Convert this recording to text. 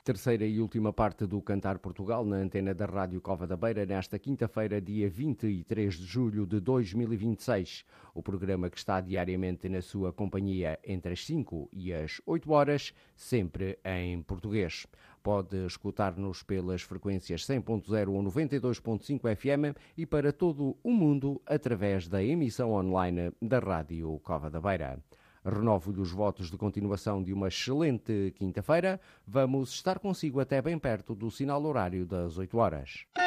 Terceira e última parte do Cantar Portugal na antena da Rádio Cova da Beira nesta quinta-feira, dia 23 de julho de 2026. O programa que está diariamente na sua companhia entre as 5 e as 8 horas, sempre em português. Pode escutar-nos pelas frequências 100.0 ou 92.5 FM e para todo o mundo através da emissão online da Rádio Cova da Beira. Renovo-lhe os votos de continuação de uma excelente quinta-feira. Vamos estar consigo até bem perto do sinal horário das 8 horas.